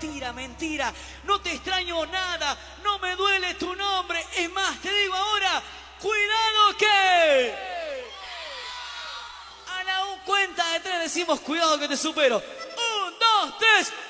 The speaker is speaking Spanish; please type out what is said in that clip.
mentira, mentira. No te extraño nada, no me duele tu nombre. Es más, te digo ahora, cuidado que... A la cuenta de 3 decimos, cuidado que te supero. 1, 2, 3...